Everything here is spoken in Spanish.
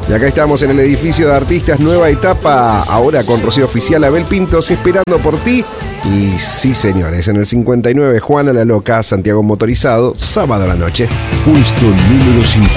Y acá estamos en el edificio de artistas Nueva Etapa, ahora con Rocío Oficial, Abel Pintos, esperando por ti. Y sí, señores, en el 59, Juana la Loca, Santiago Motorizado, sábado a la noche. Puesto número 50.